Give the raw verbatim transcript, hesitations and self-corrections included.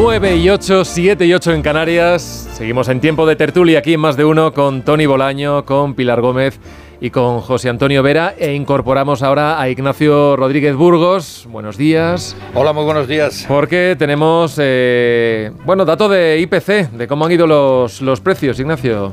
nueve y ocho, siete y ocho en Canarias. Seguimos en tiempo de tertulia aquí en Más de Uno con Tony Bolaño, con Pilar Gómez y con José Antonio Vera. E incorporamos ahora a Ignacio Rodríguez Burgos. Buenos días. Hola, muy buenos días. Porque tenemos, eh, bueno, dato de I P C, de cómo han ido los, los precios, Ignacio.